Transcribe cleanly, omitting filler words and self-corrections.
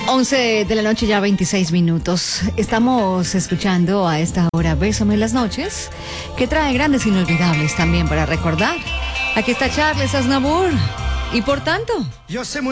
11 de la noche, ya 26 minutos. Estamos escuchando a esta hora Bésame en las noches, que trae grandes inolvidables también para recordar. Aquí está Charles Aznavour. Y por tanto, yo sé muy